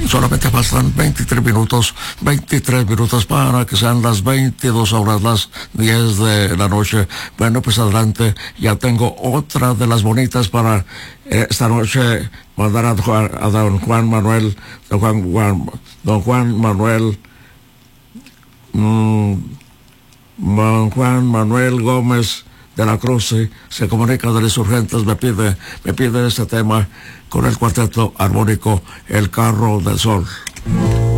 Solamente faltan 23 minutos para que sean las 22 horas, las 10 de la noche. Bueno, pues adelante, ya tengo otra de las bonitas para esta noche mandar a don Juan Manuel, don Juan Manuel Gómez de la Cruz, se comunica de los Insurgentes, me pide este tema con el cuarteto armónico El Carro del Sol.